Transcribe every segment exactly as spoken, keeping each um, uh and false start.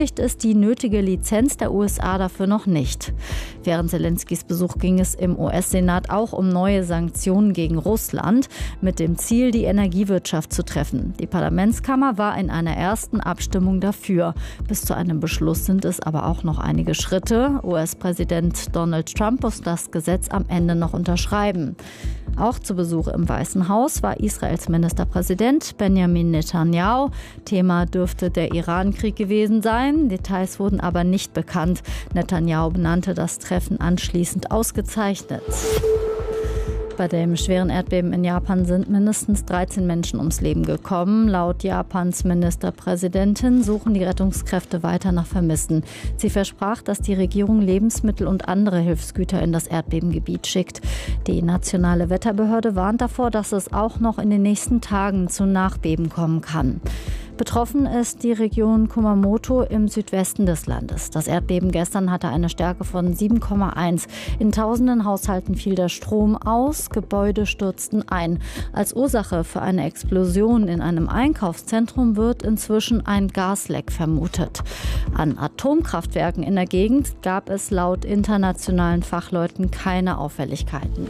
ist die nötige Lizenz der U S A dafür noch nicht. Während Zelenskys Besuch ging es im U S-Senat auch um neue Sanktionen gegen Russland mit dem Ziel, die Energiewirtschaft zu treffen. Die Parlamentskammer war in einer ersten Abstimmung dafür. Bis zu einem Beschluss sind es aber auch noch einige Schritte. U S-Präsident Donald Trump muss das Gesetz am Ende noch unterschreiben. Auch zu Besuch im Weißen Haus war Israels Ministerpräsident Benjamin Netanyahu. Thema dürfte der Iran-Krieg gewesen sein. Details wurden aber nicht bekannt. Netanyahu benannte das Treffen anschließend ausgezeichnet. Bei dem schweren Erdbeben in Japan sind mindestens dreizehn Menschen ums Leben gekommen. Laut Japans Ministerpräsidentin suchen die Rettungskräfte weiter nach Vermissten. Sie versprach, dass die Regierung Lebensmittel und andere Hilfsgüter in das Erdbebengebiet schickt. Die nationale Wetterbehörde warnt davor, dass es auch noch in den nächsten Tagen zu Nachbeben kommen kann. Betroffen ist die Region Kumamoto im Südwesten des Landes. Das Erdbeben gestern hatte eine Stärke von sieben Komma eins. In tausenden Haushalten fiel der Strom aus, Gebäude stürzten ein. Als Ursache für eine Explosion in einem Einkaufszentrum wird inzwischen ein Gasleck vermutet. An Atomkraftwerken in der Gegend gab es laut internationalen Fachleuten keine Auffälligkeiten.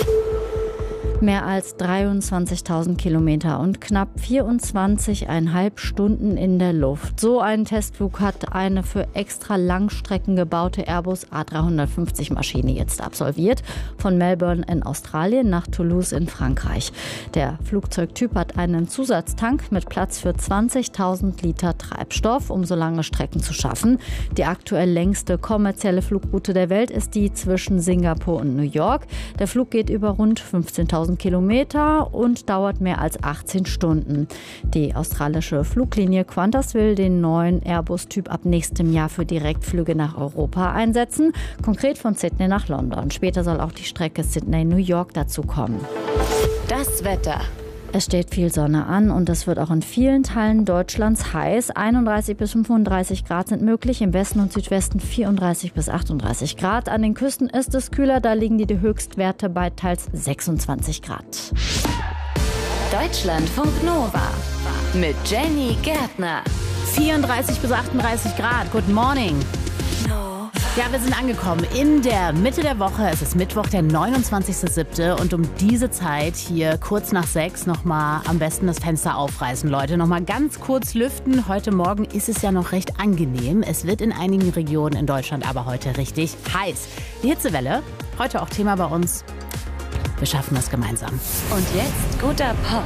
Mehr als dreiundzwanzigtausend Kilometer und knapp vierundzwanzig Komma fünf Stunden in der Luft. So einen Testflug hat eine für extra Langstrecken gebaute Airbus A dreihundertfünfzig Maschine jetzt absolviert. Von Melbourne in Australien nach Toulouse in Frankreich. Der Flugzeugtyp hat einen Zusatztank mit Platz für zwanzigtausend Liter Treibstoff, um so lange Strecken zu schaffen. Die aktuell längste kommerzielle Flugroute der Welt ist die zwischen Singapur und New York. Der Flug geht über rund fünfzehntausend Kilometer und dauert mehr als achtzehn Stunden. Die australische Fluglinie Qantas will den neuen Airbus-Typ ab nächstem Jahr für Direktflüge nach Europa einsetzen, konkret von Sydney nach London. Später soll auch die Strecke Sydney-New York dazukommen. Das Wetter. Es steht viel Sonne an und es wird auch in vielen Teilen Deutschlands heiß. einunddreißig bis fünfunddreißig Grad sind möglich, im Westen und Südwesten vierunddreißig bis achtunddreißig Grad. An den Küsten ist es kühler, da liegen die Höchstwerte bei teils sechsundzwanzig Grad. Deutschlandfunk Nova mit Jenny Gärtner. vierunddreißig bis achtunddreißig Grad. Good morning. Ja, wir sind angekommen in der Mitte der Woche. Es ist Mittwoch, der neunundzwanzigster siebte Und um diese Zeit hier kurz nach sechs nochmal am besten das Fenster aufreißen, Leute. Nochmal ganz kurz lüften. Heute Morgen ist es ja noch recht angenehm. Es wird in einigen Regionen in Deutschland aber heute richtig heiß. Die Hitzewelle, heute auch Thema bei uns. Wir schaffen das gemeinsam. Und jetzt guter Pop.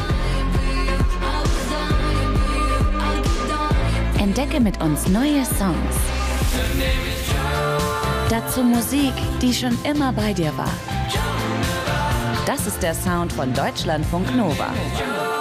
Entdecke mit uns neue Songs. Dazu Musik, die schon immer bei dir war. Das ist der Sound von Deutschlandfunk Nova.